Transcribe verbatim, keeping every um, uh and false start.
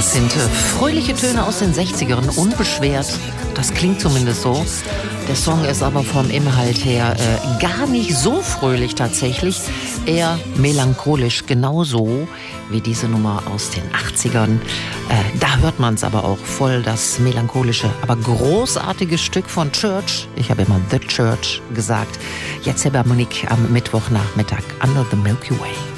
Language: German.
Das sind äh, fröhliche Töne aus den sechzigern, unbeschwert. Das klingt zumindest so. Der Song ist aber vom Inhalt her äh, gar nicht so fröhlich tatsächlich. Eher melancholisch, genauso wie diese Nummer aus den achtzigern. Äh, da hört man es aber auch voll, das melancholische, aber großartige Stück von Church. Ich habe immer The Church gesagt. Jetzt Harmonik am Mittwochnachmittag Under the Milky Way.